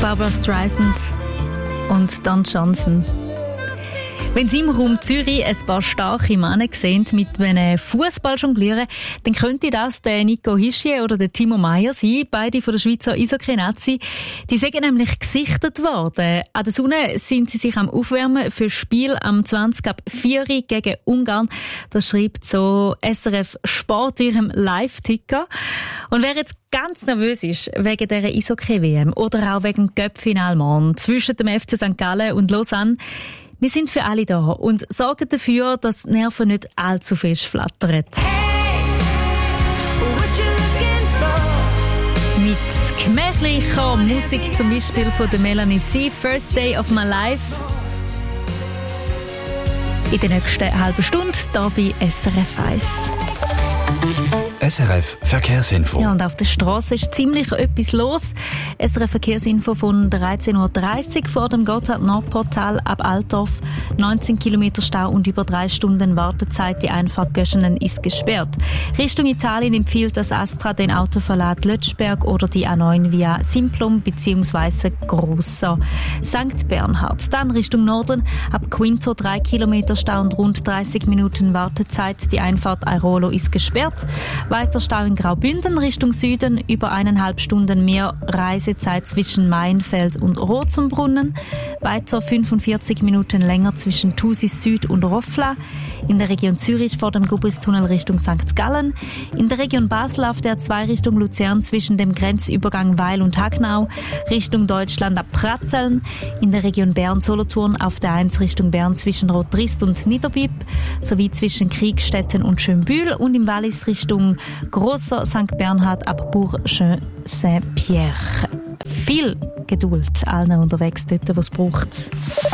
Barbra Streisand und Don Johnson. Wenn Sie im Raum Zürich ein paar starke Männer sehen mit einem Fußball jonglieren, dann könnte das der Nico Hischier oder der Timo Meyer sein, beide von der Schweizer Eishockey-Nazi. Die sind nämlich gesichtet worden. An der Sonne sind sie sich am Aufwärmen für das Spiel am 20:04 gegen Ungarn. Das schreibt so SRF Sport in ihrem Live-Ticker. Und wer jetzt ganz nervös ist wegen dieser Eishockey-WM oder auch wegen dem Cup-Final morgen zwischen dem FC St. Gallen und Lausanne, wir sind für alle da und sorgen dafür, dass die Nerven nicht allzu fest flattern. Mit gemächlicher Musik, zum Beispiel von der Melanie C. First Day of My Life. In der nächsten halben Stunde hier bei SRF 1. SRF Verkehrsinfo. Ja, und auf der Straße ist ziemlich etwas los. SRF Verkehrsinfo von 13:30 Uhr vor dem Gotthard-Nordportal ab Altdorf. 19 Kilometer Stau und über 3 Stunden Wartezeit. Die Einfahrt Göschenen ist gesperrt. Richtung Italien empfiehlt das Astra den Autoverlad Lötschberg oder die A9 via Simplum bzw. Grosser St. Bernhard. Dann Richtung Norden ab Quinto 3 Kilometer Stau und rund 30 Minuten Wartezeit. Die Einfahrt Airolo ist gesperrt. Weiter Stau in Graubünden Richtung Süden, über 1,5 Stunden mehr Reisezeit zwischen Maienfeld und Rozenbrunnen. Weiter 45 Minuten länger zwischen Thusis Süd und Roffla. In der Region Zürich vor dem Gubristunnel Richtung St. Gallen. In der Region Basel auf der 2 Richtung Luzern zwischen dem Grenzübergang Weil und Hagnau. Richtung Deutschland ab Pratzeln. In der Region Bern-Solothurn auf der 1 Richtung Bern zwischen Rotrist und Niederbipp. Sowie zwischen Kriegstetten und Schönbühl. Und im Wallis Richtung Grosser St. Bernhard ab Bourg-Saint-Pierre. Viel Geduld allen unterwegs dort, was es braucht.